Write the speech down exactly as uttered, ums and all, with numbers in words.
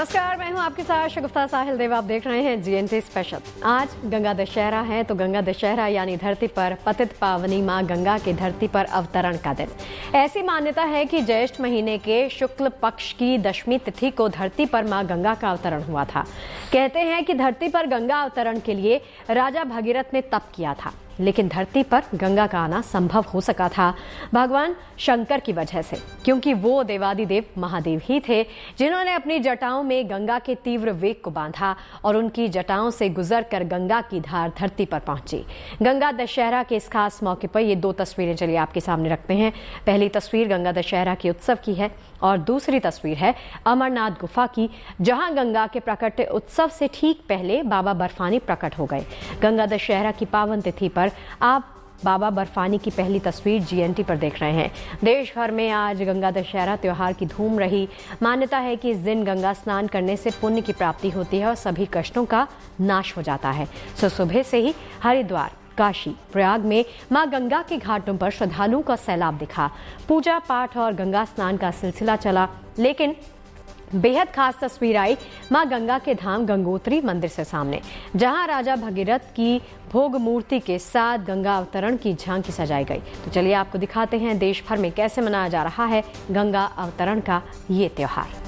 नमस्कार, मैं हूं आपके साथ शगुफ्ता साहिल देव। आप देख रहे हैं जीएनटी स्पेशल। आज गंगा दशहरा है, तो गंगा दशहरा यानी धरती पर पतित पावनी मां गंगा की धरती पर अवतरण का दिन। ऐसी मान्यता है कि ज्येष्ठ महीने के शुक्ल पक्ष की दशमी तिथि को धरती पर मां गंगा का अवतरण हुआ था। कहते हैं कि धरती पर गंगा अवतरण के लिए राजा भगीरथ ने तप किया था, लेकिन धरती पर गंगा का आना संभव हो सका था भगवान शंकर की वजह से, क्योंकि वो देवादिदेव महादेव ही थे जिन्होंने अपनी जटाओं में गंगा के तीव्र वेग को बांधा और उनकी जटाओं से गुजरकर गंगा की धार धरती पर पहुंची। गंगा दशहरा के इस खास मौके पर ये दो तस्वीरें चलिए आपके सामने रखते हैं। पहली तस्वीर गंगा दशहरा के उत्सव की है और दूसरी तस्वीर है अमरनाथ गुफा की, जहां गंगा के प्रकट उत्सव से ठीक पहले बाबा बर्फानी प्रकट हो गए। गंगा दशहरा की पावन तिथि पर आप बाबा बर्फानी की पहली तस्वीर जीएनटी पर देख रहे हैं। देश भर में आज गंगा दशहरा त्योहार की धूम रही। मान्यता है कि इस दिन गंगा स्नान करने से पुण्य की प्राप्ति होती है और सभी कष्टों का नाश हो जाता है। सो सुबह से ही हरिद्वार, काशी, प्रयाग में मां गंगा के घाटों पर श्रद्धालुओं का सैलाब दिखा। पूजा पाठ और गंगा स्नान का सिलसिला चला, लेकिन बेहद खास तस्वीर आई मां गंगा के धाम गंगोत्री मंदिर से सामने, जहां राजा भगीरथ की भोग मूर्ति के साथ गंगा अवतरण की झांकी सजाई गई। तो चलिए आपको दिखाते हैं देश भर में कैसे मनाया जा रहा है गंगा अवतरण का ये त्योहार।